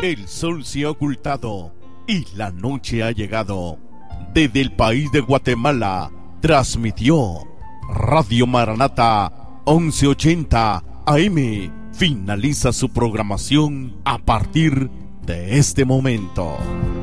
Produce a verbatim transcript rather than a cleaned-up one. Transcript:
El sol se ha ocultado y la noche ha llegado. Desde el país de Guatemala transmitió Radio Maranata once ochenta A M. Finaliza su programación a partir de este momento.